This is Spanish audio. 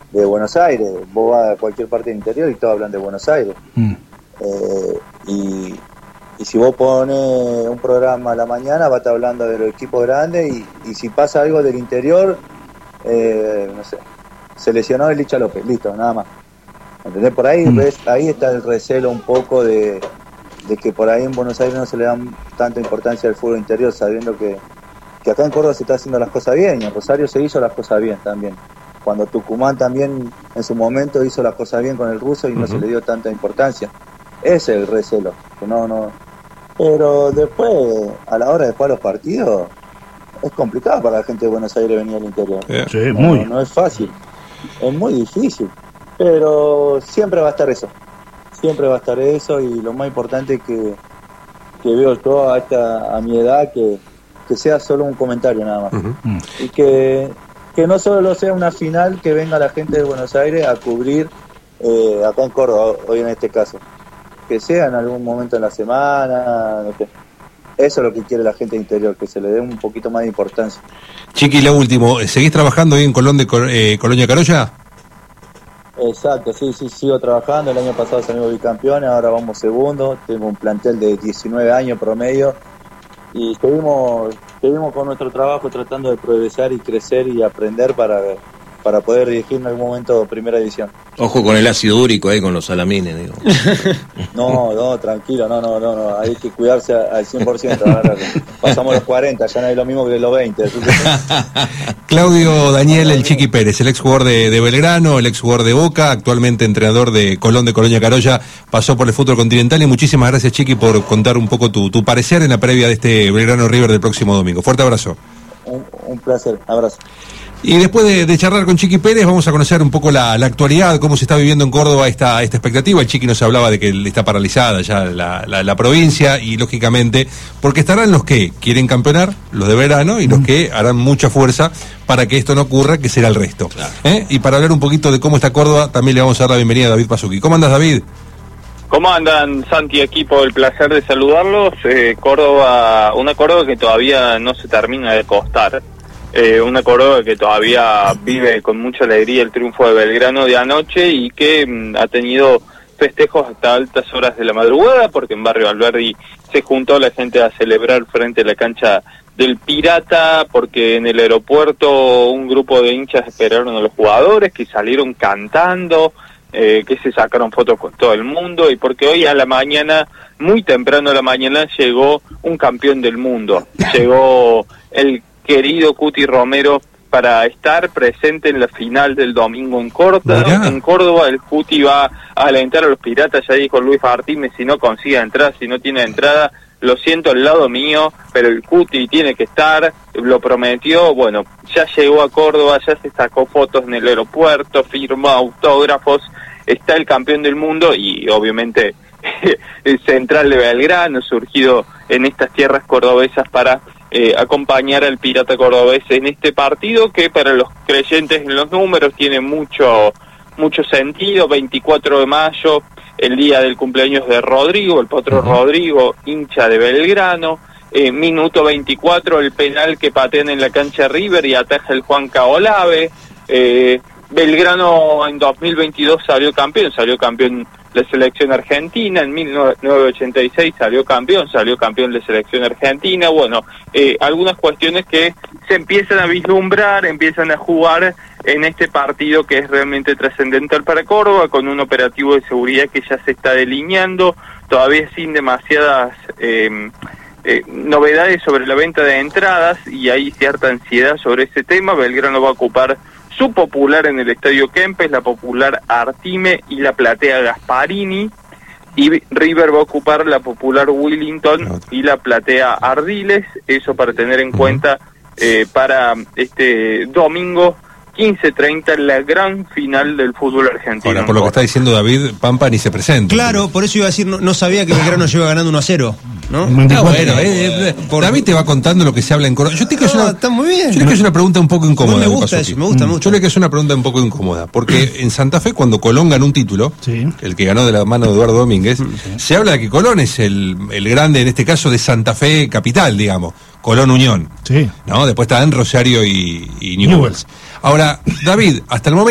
de Buenos Aires. Vos vas a cualquier parte del interior y todos hablan de Buenos Aires. Y si vos pones un programa a la mañana, va a estar hablando de los equipos grandes, y si pasa algo del interior, no sé, se lesionó el Licha López, listo, nada más. ¿Entendés? Por ahí ahí está el recelo un poco de que por ahí en Buenos Aires no se le dan tanta importancia al fútbol interior, sabiendo que acá en Córdoba se está haciendo las cosas bien, y en Rosario se hizo las cosas bien también. Cuando Tucumán también en su momento hizo las cosas bien con el ruso y no se le dio tanta importancia. Ese es el recelo, que no. Pero después, a la hora de jugar los partidos, es complicado para la gente de Buenos Aires venir al interior. Sí, no es fácil, es muy difícil, pero siempre va a estar eso. Siempre va a estar eso, y lo más importante es que veo todo a mi edad, que sea solo un comentario nada más. Y que no solo sea una final, que venga la gente de Buenos Aires a cubrir acá en Córdoba, hoy en este caso. Que sea en algún momento en la semana, no sé. Eso es lo que quiere la gente interior, que se le dé un poquito más de importancia. Chiqui, lo último, ¿seguís trabajando ahí en Colonia Carolla? Exacto, sí, sigo trabajando. El año pasado salimos bicampeones, ahora vamos segundo. Tengo un plantel de 19 años promedio, y seguimos con nuestro trabajo tratando de progresar y crecer y aprender para poder dirigir en algún momento primera división. Ojo con el ácido úrico ahí, con los salamines, digo. No, tranquilo, no, hay que cuidarse al 100%. Ahora pasamos los 40, ya no es lo mismo que los 20. Claudio Daniel El Chiqui Pérez, el exjugador de Belgrano, el exjugador de Boca, actualmente entrenador de Colón de Colonia Carolla, pasó por el fútbol continental, y muchísimas gracias, Chiqui, por contar un poco tu parecer en la previa de este Belgrano River del próximo domingo. Fuerte abrazo. Un placer, abrazo. Y después de charlar con Chiqui Pérez, vamos a conocer un poco la actualidad, cómo se está viviendo en Córdoba esta expectativa. El Chiqui nos hablaba de que está paralizada ya la provincia, y lógicamente, porque estarán los que quieren campeonar, los de verano, y los que harán mucha fuerza para que esto no ocurra, que será el resto. Claro. Y para hablar un poquito de cómo está Córdoba, también le vamos a dar la bienvenida a David Pasuki. ¿Cómo andas, David? ¿Cómo andan, Santi, equipo? El placer de saludarlos. Córdoba, una Córdoba que todavía no se termina de costar. Una Córdoba que todavía vive con mucha alegría el triunfo de Belgrano de anoche, y que ha tenido festejos hasta altas horas de la madrugada, porque en Barrio Alberdi se juntó la gente a celebrar frente a la cancha del Pirata, porque en el aeropuerto un grupo de hinchas esperaron a los jugadores, que salieron cantando, que se sacaron fotos con todo el mundo, y porque hoy a la mañana, muy temprano a la mañana, llegó un campeón del mundo, llegó el querido Cuti Romero para estar presente en la final del domingo en Córdoba. En Córdoba el Cuti va a alentar a los Piratas, ya dijo Luis Martínez, si no consigue entrar, si no tiene entrada, lo siento al lado mío, pero el Cuti tiene que estar, lo prometió. Bueno, ya llegó a Córdoba, ya se sacó fotos en el aeropuerto, firmó autógrafos, está el campeón del mundo, y obviamente el central de Belgrano, surgido en estas tierras cordobesas para acompañar al Pirata cordobés en este partido, que para los creyentes en los números tiene mucho sentido. 24 de mayo, el día del cumpleaños de Rodrigo, el potro Rodrigo, hincha de Belgrano. Minuto 24, el penal que patean en la cancha River y ataja el Juan Caolave. Belgrano en 2022 salió campeón la selección argentina, en 1986 salió campeón la selección argentina. Bueno, algunas cuestiones que se empiezan a vislumbrar, empiezan a jugar en este partido, que es realmente trascendental para Córdoba, con un operativo de seguridad que ya se está delineando, todavía sin demasiadas novedades sobre la venta de entradas, y hay cierta ansiedad sobre ese tema. Belgrano va a ocupar su popular en el Estadio Kempes, la popular Artime y la platea Gasparini, y River va a ocupar la popular Willington y la platea Ardiles. Eso para tener en cuenta para este domingo 15:30, la gran final del fútbol argentino. Ahora, por lo que está diciendo David, Pampa ni se presenta. Claro, por eso iba a decir, no sabía que Belgrano lleva ganando 1-0, ¿no? David te va contando lo que se habla en Córdoba. Yo te digo que está muy bien. Yo creo que es una pregunta un poco incómoda. Me gusta eso, me gusta mucho. Yo creo que es una pregunta un poco incómoda, porque en Santa Fe, cuando Colón ganó un título, el que ganó de la mano de Eduardo Domínguez, se habla de que Colón es el grande, en este caso, de Santa Fe capital, digamos. Colón Unión. ¿No? Después está en Rosario y Newell's. Ahora, David, hasta el momento